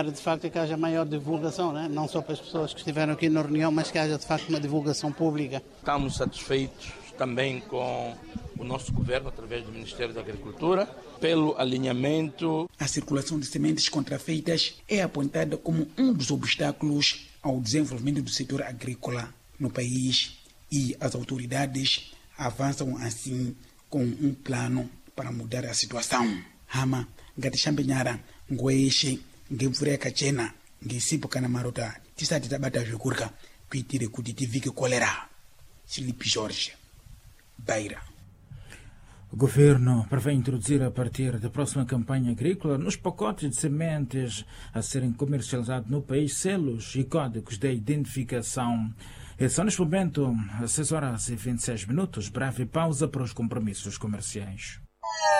De facto, é que haja maior divulgação, né? Não só para as pessoas que estiveram aqui na reunião, mas que haja de facto uma divulgação pública. Estamos satisfeitos também com o nosso governo, através do Ministério da Agricultura, pelo alinhamento. A circulação de sementes contrafeitas é apontada como um dos obstáculos ao desenvolvimento do setor agrícola no país e as autoridades avançam assim com um plano para mudar a situação. Hama, Gatishambenyara, Ngoeshe, Ngevureka Chena, Ngesipo Kanamarota, Tisati Tabata Jukurka, Kuitire Kuditivike Kolera. Filipe Jorge, Beira. O governo prevê introduzir a partir da próxima campanha agrícola nos pacotes de sementes a serem comercializados no país selos e códigos de identificação. São neste momento 6 horas e 26 minutos. Breve pausa para os compromissos comerciais.